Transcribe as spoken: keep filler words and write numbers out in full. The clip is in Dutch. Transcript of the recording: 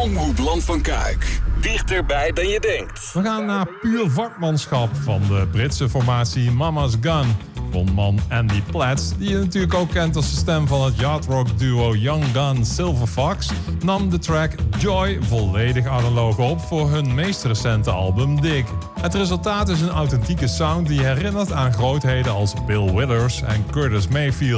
Omroepland van Kuik. Dichterbij dan je denkt. We gaan naar puur vakmanschap van de Britse formatie Mama's Gun. Frontman Andy Platts, die je natuurlijk ook kent als de stem van het yardrock duo Young Gun Silver Fox, nam de track Joy volledig analoog op voor hun meest recente album Dig. Het resultaat is een authentieke sound die herinnert aan grootheden als Bill Withers en Curtis Mayfield.